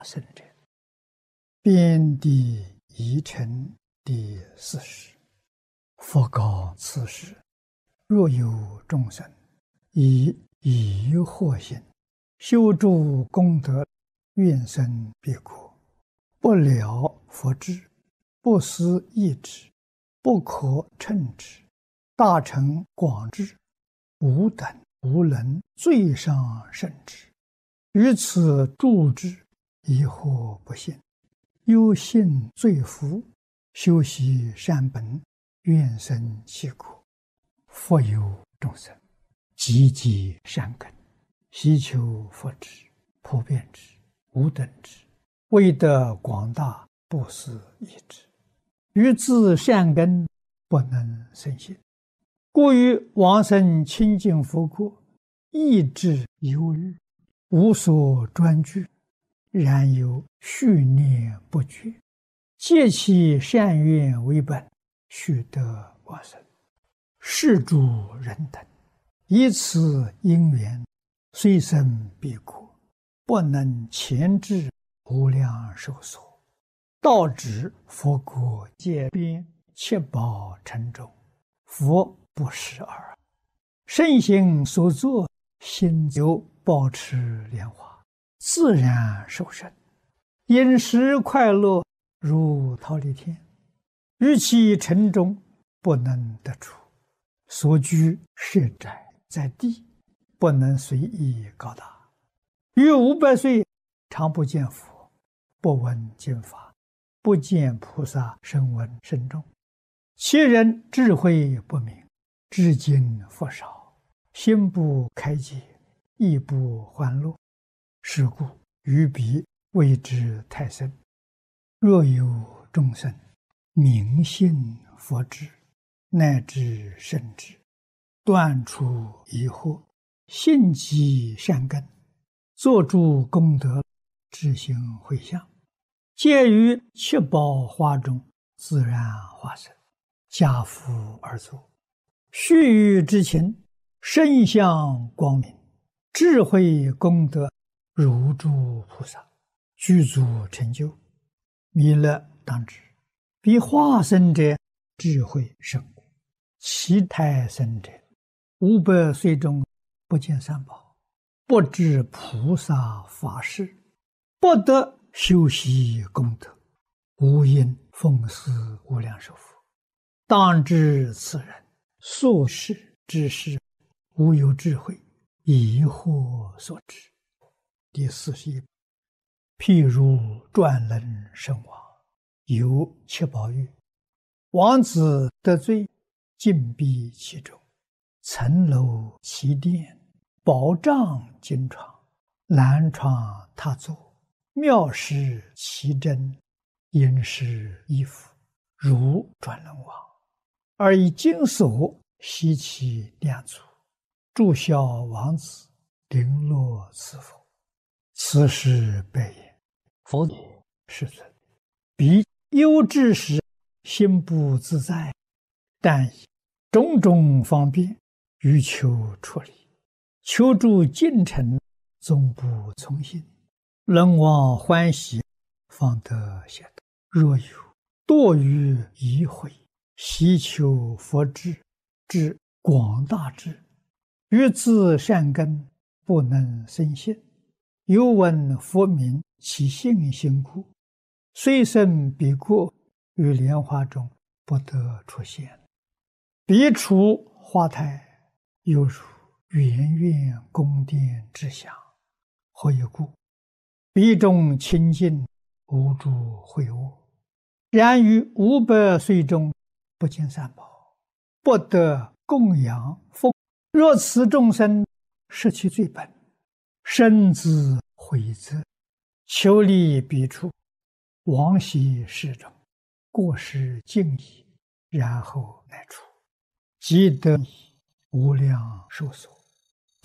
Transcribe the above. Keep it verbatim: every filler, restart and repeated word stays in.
圣者。遍地遗尘第四十。佛告此时：若有众生以疑惑心修诸功德，愿生彼国，不了佛智，不思议之，不可称之，大乘广智，无等无能最上甚至，于此住之，疑惑不信，忧信罪福，修习善本，愿生其国。复有众生积极善根，希求佛智，普遍之，无等之，为得广大，不思议之，于自善根不能生信，故于往生清净佛国，意志忧虑，无所专具，然有续念不绝，借其善愿为本，须得往生。是诸人等以此因缘，虽生彼国，不能前至无量寿所，到至佛国界边，七宝城中，佛不识耳。圣行所作，心有保持莲花，自然受生，饮食快乐，如忉利天。于其城中不能得出，所居设宅在地，不能随意高大。于五百岁常不见佛，不闻经法，不见菩萨声闻甚众。其人智慧不明，至今佛少，心不开解，亦不欢乐。是故于彼谓之太深。若有众生明信佛智，乃至圣智，断除疑惑，信积善根，作诸功德，智行回向，皆于七宝花中自然化身，家父而坐，须臾之情，身相光明，智慧功德如诸菩萨，具足成就。弥勒当知，彼化身者智慧甚广，其胎生者五百岁中不见三宝，不知菩萨法事，不得修习功德，无因奉祀无量寿佛。当知此人所事之事，无有智慧，疑惑所致。第四十一。譬如转轮圣王，有七宝玉，王子得罪，禁闭其中，层楼其殿，宝帐金床，兰床榻座，妙施其珍，殷实衣服，如转轮王，而以金锁悉其两足，祝孝王子，绫罗赐佛。此时白言：佛也，世尊，彼忧之时，心不自在，但以种种方便，欲求出离，求助进程，总不从心。人望欢喜，方得解脱。若有堕于疑悔，希求佛智，至广大智，于自善根，不能生信，又闻佛名，其信心故，虽生彼国，于莲花中不得出现。彼处花台，犹如圆圆宫殿之祥。何以故？彼中清净，无诸秽物。然于五百岁中，不见三宝，不得供养奉。若此众生失其最本，身自毁则，求离彼处，往昔世中，过失尽矣，然后乃出，即得无量寿所。